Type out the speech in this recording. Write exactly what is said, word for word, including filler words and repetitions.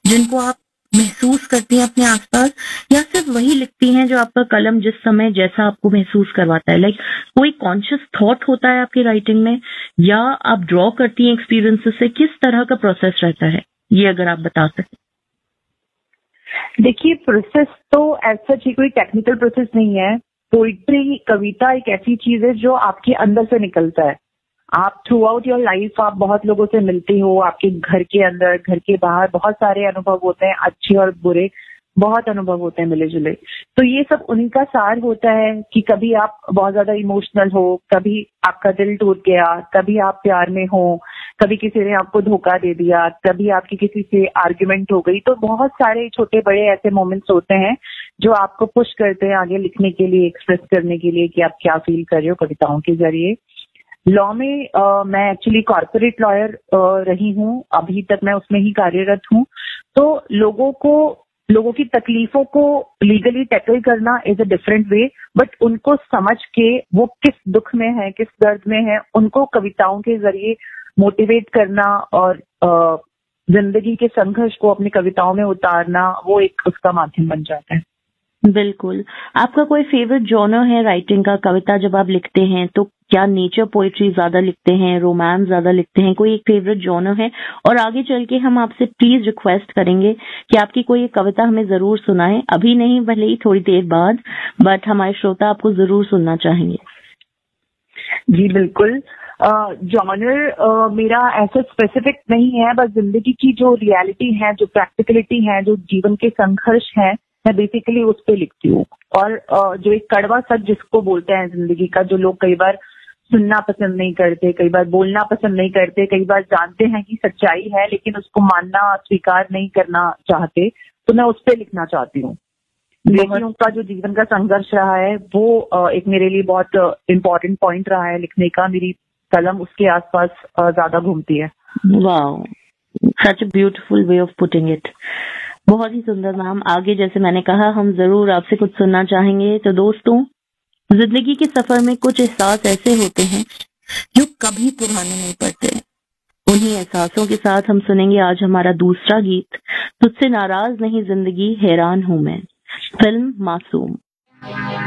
जिनको आप महसूस करती हैं अपने आसपास, या सिर्फ वही लिखती हैं जो आपका कलम जिस समय जैसा आपको महसूस करवाता है? लाइक कोई कॉन्शियस थॉट होता है आपकी राइटिंग में, या आप ड्रॉ करती हैं एक्सपीरियंसेस से? किस तरह का प्रोसेस रहता है, ये अगर आप बता सकें। देखिए, प्रोसेस तो ऐसा ही कोई टेक्निकल प्रोसेस नहीं है। पोइट्री, कविता एक ऐसी चीज है जो आपके अंदर से निकलता है। आप थ्रू आउट योर लाइफ आप बहुत लोगों से मिलते हो, आपके घर के अंदर, घर के बाहर बहुत सारे अनुभव होते हैं, अच्छे और बुरे, बहुत अनुभव होते हैं मिले जुले। तो ये सब उन्हीं का सार होता है कि कभी आप बहुत ज्यादा इमोशनल हो, कभी आपका दिल टूट गया, कभी आप प्यार में हो, कभी किसी ने आपको धोखा दे दिया, कभी आपकी किसी से आर्ग्यूमेंट हो गई। तो बहुत सारे छोटे बड़े ऐसे मोमेंट्स होते हैं जो आपको पुश करते हैं आगे लिखने के लिए, एक्सप्रेस करने के लिए कि आप क्या फील कर रहे हो कविताओं के जरिए। लॉ में uh, मैं एक्चुअली कॉर्पोरेट लॉयर रही हूँ, अभी तक मैं उसमें ही कार्यरत हूँ। तो लोगों को लोगों की तकलीफों को लीगली टैकल करना is a different way, but उनको समझ के वो किस दुख में है, किस दर्द में है, उनको कविताओं के जरिए मोटिवेट करना और uh, जिंदगी के संघर्ष को अपनी कविताओं में उतारना, वो एक उसका माध्यम बन जाता है। बिल्कुल। आपका कोई फेवरेट जॉनर है राइटिंग का? कविता जब आप लिखते हैं तो क्या नेचर पोएट्री ज्यादा लिखते हैं, रोमांस ज्यादा लिखते हैं? कोई एक फेवरेट जॉनर है? और आगे चल के हम आपसे प्लीज रिक्वेस्ट करेंगे कि आपकी कोई एक कविता हमें जरूर सुनाएं, अभी नहीं भले ही थोड़ी देर बाद, बट हमारे श्रोता आपको जरूर सुनना चाहेंगे। जी बिल्कुल। जॉनर uh, uh, मेरा ऐसा स्पेसिफिक नहीं है, बस जिंदगी की जो रियलिटी है, जो प्रैक्टिकलिटी है, जो जीवन के संघर्ष है, मैं बेसिकली उस पे लिखती हूँ। और uh, जो एक कड़वा सच जिसको बोलते हैं जिंदगी का, जो लोग कई बार सुनना पसंद नहीं करते, कई बार बोलना पसंद नहीं करते, कई बार जानते हैं कि सच्चाई है लेकिन उसको मानना, स्वीकार नहीं करना चाहते, तो मैं उस पे लिखना चाहती हूँ। बेटियों का जो जीवन का संघर्ष रहा है वो एक मेरे लिए बहुत इम्पोर्टेंट पॉइंट रहा है लिखने का। मेरी कलम उसके आसपास ज्यादा घूमती है। Wow, such a beautiful way of putting it. बहुत ही सुंदर मैम। आगे जैसे मैंने कहा, हम जरूर आपसे कुछ सुनना चाहेंगे। तो दोस्तों, जिंदगी के सफर में कुछ एहसास ऐसे होते हैं जो कभी पुराने नहीं पड़ते। उन्हीं एहसासों के साथ हम सुनेंगे आज हमारा दूसरा गीत, तुझसे नाराज नहीं जिंदगी हैरान हूं मैं, फिल्म मासूम।